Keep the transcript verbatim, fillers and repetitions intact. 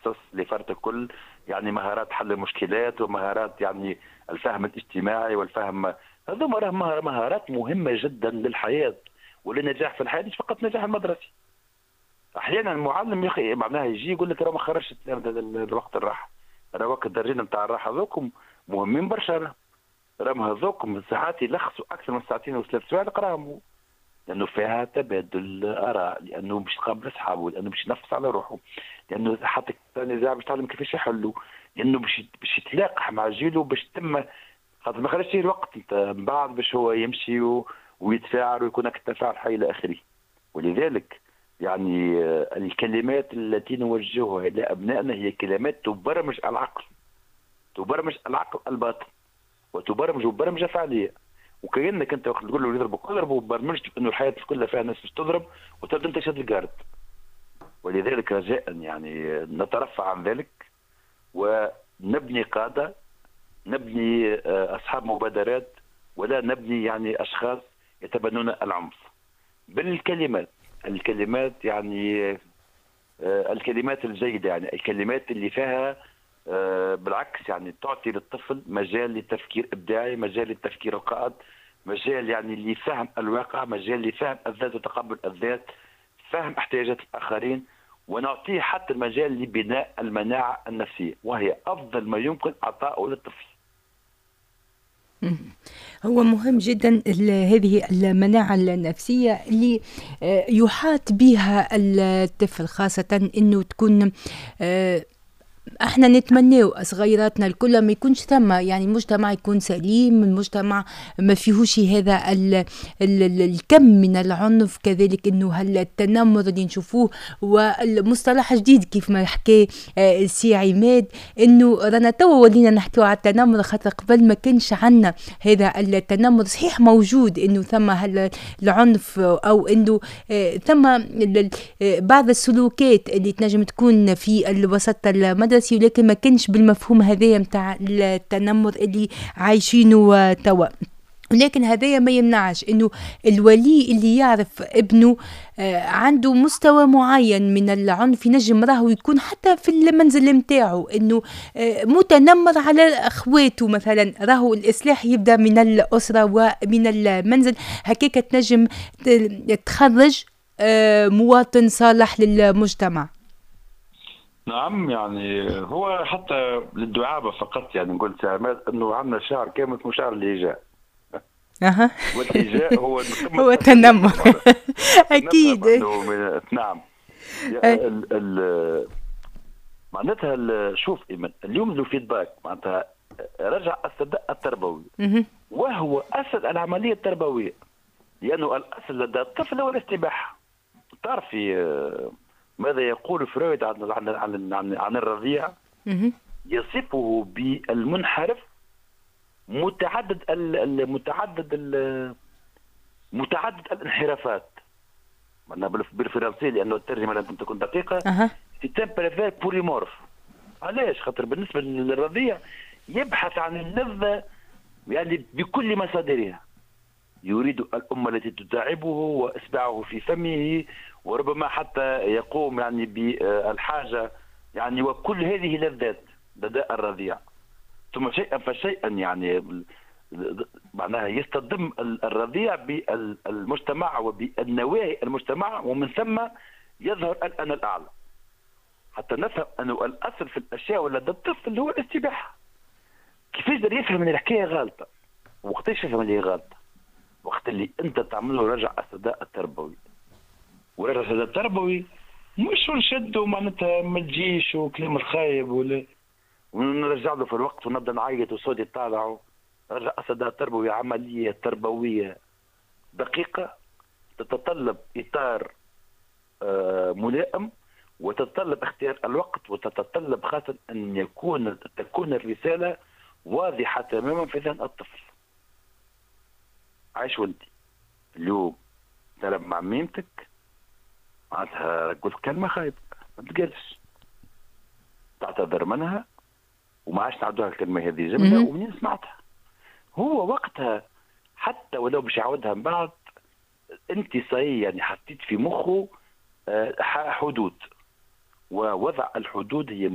تخصص لفرد الكل، يعني مهارات حل المشكلات ومهارات يعني الفهم الاجتماعي والفهم، هذو مهارات مهمة جدا للحياة وللنجاح في الحياة، مش فقط نجاح المدرسي. احيانا المعلم يا اخي معناها يجي يقول لك راه ما خرجش الوقت الراحه، راه وقت الدرجين نتاع الراحه هذوكم مهمين برشا، راهم هذوكم ساعات يلخصوا اكثر من ساعتين وثلاث سوايع قراهم، لانه فيها تبادل اراء، لانه باش يقابل اصحابه، لانه باش ينفس على روحه، لانه حتى النزاع باش يتعلم كيفاش يحلوا، لانه باش باش يتلاقح مع جيله باش تم، خاطر ما خرجش الوقت انت من بعد باش هو يمشي ويتفاعل ويكون هكا تفاعل حي الى اخره. ولذلك يعني الكلمات التي نوجهها الى ابنائنا هي كلمات تبرمج العقل، تبرمج العقل الباطن، وتبرمج برمجه فعليه. وكانك انت وقت تقول له يضربوا يضربوا برمجته انه الحياه كلها فيها ناس باش تضرب وتبدا انت شاد الجارد. ولذلك رجاء يعني نترفع عن ذلك ونبني قاده، نبني اصحاب مبادرات، ولا نبني يعني اشخاص يتبنون العنف بالكلمات. الكلمات يعني الكلمات الجيده، يعني الكلمات اللي فيها بالعكس يعني تعطي للطفل مجال للتفكير ابداعي، مجال للتفكير القائد، مجال يعني لفهم الواقع، مجال لفهم الذات وتقبل الذات، فهم احتياجات الاخرين، ونعطيه حتى المجال لبناء المناعه النفسيه، وهي افضل ما يمكن اعطائه للطفل. هو مهم جدا هذه المناعة النفسية اللي يحاط بها الطفل، خاصة انه تكون احنا نتمناو صغيراتنا الكل ما يكونش ثم يعني مجتمع يكون سليم، المجتمع ما فيهوش هذا ال ال الكم من العنف، كذلك انه هل التنمر اللي نشوفوه، والمصطلح جديد كيف ما حكى السي عماد انه رانا توا ولينا نحكيو على التنمر، خاطر قبل ما كانش عنا هذا التنمر. صحيح موجود انه ثم هل العنف او انه ثم بعض السلوكات اللي تنجم تكون في الوسط المدرسي، ولكن ما كانش بالمفهوم هذايا متاع التنمر اللي عايشينه توا. لكن هذايا ما يمنعش انه الولي اللي يعرف ابنه عنده مستوى معين من العنف ينجم راهو يكون حتى في المنزل متاعه انه متنمر على اخواته مثلا، راهو الاصلاح يبدا من الاسره ومن المنزل، هكاك تنجم تخرج مواطن صالح للمجتمع. نعم، يعني هو حتى للدعابة فقط، يعني نقول سامات انه عندنا شعر كامل اسمه شعر الهجاء. اها والهجاء هو هو التنمر. اكيد. من... نعم. ال... ال... معناتها شوف ايمن، اليوم له فيدباك معناتها رجع الصداء التربوي وهو اصل العمليه التربويه، لانه الاصل لدى الطفل هو الاستباحه. تعرفي ماذا يقول فرويد عن عن عن, عن, عن الرضيع؟ يصفه بالمنحرف متعدد المتعدد متعدد الانحرافات. بالفرنسي لانه الترجمه لازم تكون دقيقه. سيتان بريفير بوليمورف. علاش؟ خاطر بالنسبه للرضيع يبحث عن اللذه يعني بكل مصادرها، يريد الأم التي تداعبه وإصبعه في فمه، وربما حتى يقوم يعني بالحاجة يعني، وكل هذه لذات لدى الرضيع. ثم شيئا فشيئا يعني معناها يستضم الرضيع بالمجتمع وبالنواهي المجتمع، ومن ثم يظهر الأنا الأعلى، حتى نفهم أنه الأصل في الأشياء لدى الطفل هو الاستباحة. كيف يقدر يفهم أن الحكاية غلطة؟ وقتاش يفهم اللي غلطة؟ وقت اللي انت تعمله رجع الصداء التربوي. ورجع الصداء التربوي مش نشدوا معناتها من الجيش وكلام الخايب ولا ونرجع له في الوقت ونبدا نعيط وصوتي طالع. رجع الصداء التربوي عمليه تربويه دقيقه تتطلب اطار آه ملائم، وتتطلب اختيار الوقت، وتتطلب خاصه ان يكون تكون الرساله واضحه تماما في ذهن الطفل. عايش وانت اليوم تلعب مع ميمتك معناتها قلت كلمة خايبة ما تقالش، تعتذر منها وما عادش نعدوها الكلمة هذه جملة، ومنين سمعتها هو وقتها حتى ولو باش يعاودها من بعد انت صحيح يعني حطيت في مخه حدود، ووضع الحدود هي